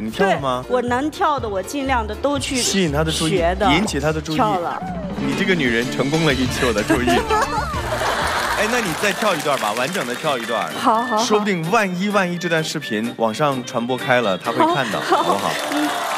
舞，你跳了吗？ 我能跳的，我尽量的都去吸引他的注意，引起他的注意。 跳了， 你这个女人成功了引起我的注意。哎，那你再跳一段吧，完整的跳一段。 好， 说不定万一这段视频网上传播开了，他会看到，好不好？